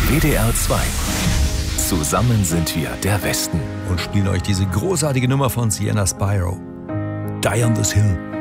WDR 2. Zusammen sind wir der Westen. Und spielen euch diese großartige Nummer von Sienna Spyro. Die on this Hill.